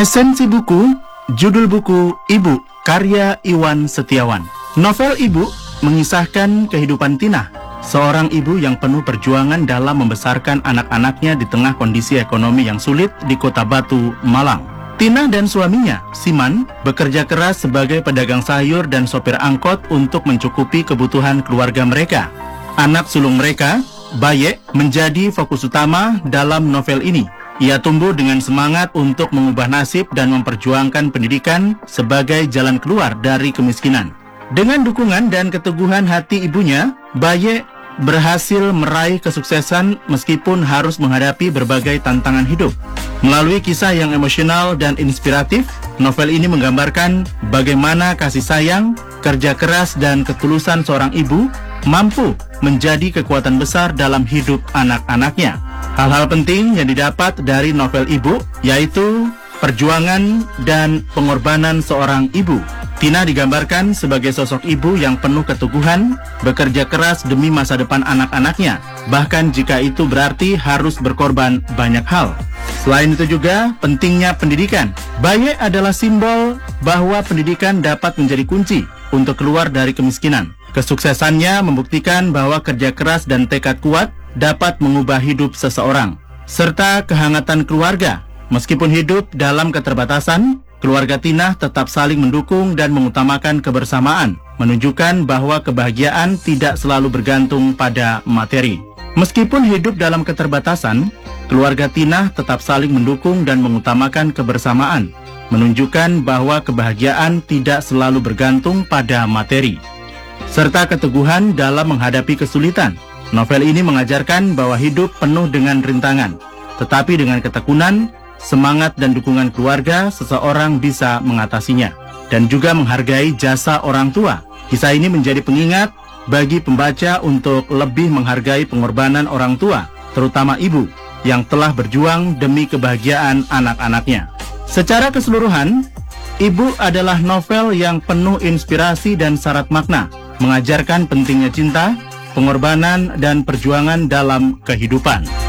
Esensi buku, judul buku Ibu, karya Iwan Setiawan. Novel Ibu mengisahkan kehidupan Tina, seorang ibu yang penuh perjuangan dalam membesarkan anak-anaknya di tengah kondisi ekonomi yang sulit di Kota Batu, Malang. Tina dan suaminya, Siman, bekerja keras sebagai pedagang sayur dan sopir angkot untuk mencukupi kebutuhan keluarga mereka. Anak sulung mereka, Baye, menjadi fokus utama dalam novel ini. Ia tumbuh dengan semangat untuk mengubah nasib dan memperjuangkan pendidikan sebagai jalan keluar dari kemiskinan. Dengan dukungan dan keteguhan hati ibunya, Baye berhasil meraih kesuksesan meskipun harus menghadapi berbagai tantangan hidup. Melalui kisah yang emosional dan inspiratif, novel ini menggambarkan bagaimana kasih sayang, kerja keras, dan ketulusan seorang ibu mampu menjadi kekuatan besar dalam hidup anak-anaknya. Hal-hal penting yang didapat dari novel Ibu yaitu perjuangan dan pengorbanan seorang ibu. Tina digambarkan sebagai sosok ibu yang penuh keteguhan, bekerja keras demi masa depan anak-anaknya, bahkan jika itu berarti harus berkorban banyak hal. Selain itu juga pentingnya pendidikan. Baye adalah simbol bahwa pendidikan dapat menjadi kunci untuk keluar dari kemiskinan. Kesuksesannya membuktikan bahwa kerja keras dan tekad kuat dapat mengubah hidup seseorang, serta kehangatan keluarga. Meskipun hidup dalam keterbatasan, keluarga Tina tetap saling mendukung dan mengutamakan kebersamaan, menunjukkan bahwa kebahagiaan tidak selalu bergantung pada materi. Meskipun hidup dalam keterbatasan, keluarga Tina tetap saling mendukung dan mengutamakan kebersamaan, menunjukkan bahwa kebahagiaan tidak selalu bergantung pada materi. Serta keteguhan dalam menghadapi kesulitan. Novel ini mengajarkan bahwa hidup penuh dengan rintangan, tetapi dengan ketekunan, semangat dan dukungan keluarga, seseorang bisa mengatasinya. Dan juga menghargai jasa orang tua. Kisah ini menjadi pengingat bagi pembaca untuk lebih menghargai pengorbanan orang tua, terutama ibu, yang telah berjuang demi kebahagiaan anak-anaknya. Secara keseluruhan, Ibu adalah novel yang penuh inspirasi dan syarat makna, mengajarkan pentingnya cinta, pengorbanan, dan perjuangan dalam kehidupan.